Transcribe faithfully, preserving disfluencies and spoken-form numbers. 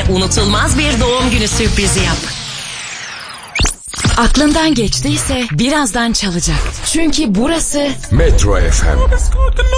kendine unutulmaz bir doğum günü sürprizi yap. Aklından geçtiyse birazdan çalacak. Çünkü burası Metro F M.